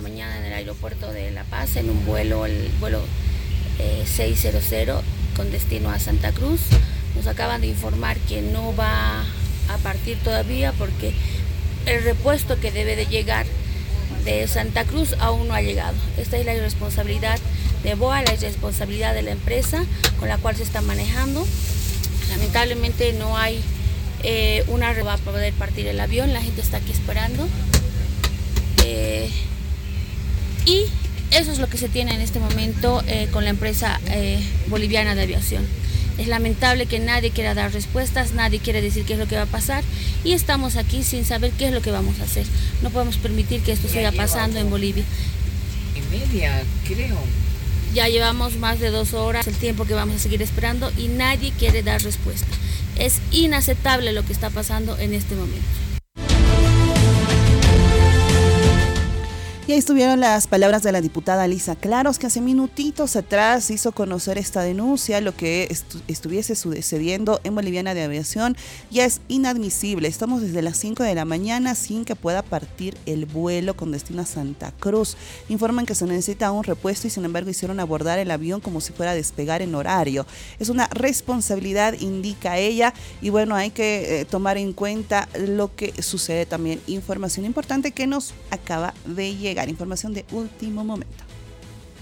mañana en el aeropuerto de La Paz, en un vuelo, el vuelo 600 con destino a Santa Cruz. Nos acaban de informar que no va a partir todavía porque el repuesto que debe de llegar de Santa Cruz aún no ha llegado. Esta es la irresponsabilidad de BOA, la irresponsabilidad de la empresa con la cual se está manejando. Lamentablemente no hay una va a poder partir el avión, la gente está aquí esperando. Y eso es lo que se tiene en este momento con la empresa boliviana de aviación. Es lamentable que nadie quiera dar respuestas, nadie quiere decir qué es lo que va a pasar y estamos aquí sin saber qué es lo que vamos a hacer. No podemos permitir que esto siga pasando en Bolivia. Y media, creo. Ya llevamos más de 2 horas, el tiempo que vamos a seguir esperando y nadie quiere dar respuesta. Es inaceptable lo que está pasando en este momento. Y ahí estuvieron las palabras de la diputada Lisa Claros, que hace minutitos atrás hizo conocer esta denuncia. Lo que estuviese sucediendo en Boliviana de Aviación ya es inadmisible. Estamos desde las 5 de la mañana sin que pueda partir el vuelo con destino a Santa Cruz. Informan que se necesita un repuesto y sin embargo hicieron abordar el avión como si fuera a despegar en horario. Es una responsabilidad, indica ella, y bueno, hay que tomar en cuenta lo que sucede también. Información importante que nos acaba de llegar. Información de último momento.